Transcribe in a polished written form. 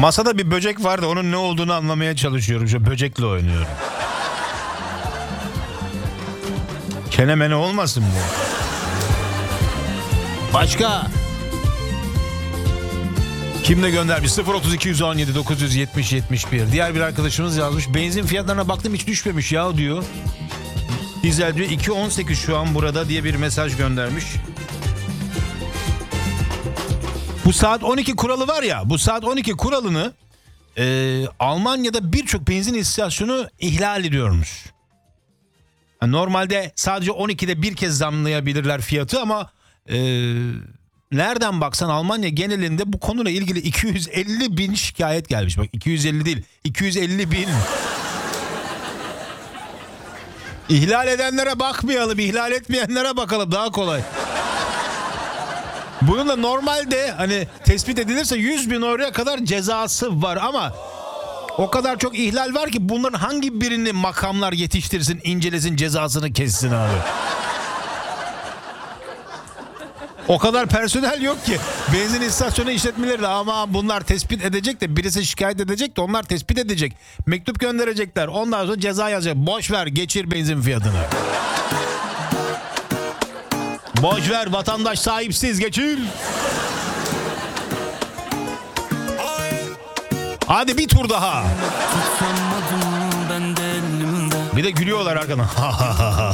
Masada bir böcek vardı, onun ne olduğunu anlamaya çalışıyorum. Şu böcekle oynuyorum. Kenemene olmasın bu? Başka? Kim de göndermiş? 03217 970 71. Diğer bir arkadaşımız yazmış. Benzin fiyatlarına baktım, hiç düşmemiş ya diyor. Dizel diyor 2.18 şu an burada diye bir mesaj göndermiş. Bu saat 12 kuralı var ya, bu saat 12 kuralını Almanya'da birçok benzin istasyonu ihlal ediyormuş. Yani normalde sadece 12'de bir kez zamlayabilirler fiyatı ama nereden baksan Almanya genelinde bu konuyla ilgili 250 bin şikayet gelmiş. Bak 250 değil, 250 bin. İhlal edenlere bakmayalım, ihlal etmeyenlere bakalım, daha kolay. Bunun da normalde hani tespit edilirse 100 bin euroya kadar cezası var ama o kadar çok ihlal var ki bunların hangi birini makamlar yetiştirsin, incelesin, cezasını kessin abi. O kadar personel yok ki. Benzin istasyonu işletmeleri de ama bunlar tespit edecek de, birisi şikayet edecek de onlar tespit edecek. Mektup gönderecekler. Ondan sonra ceza yazacak. Boş ver, geçir benzin fiyatını. Boş ver, vatandaş sahipsiz, geçir. Hadi bir tur daha. Bir de gülüyorlar arkadan.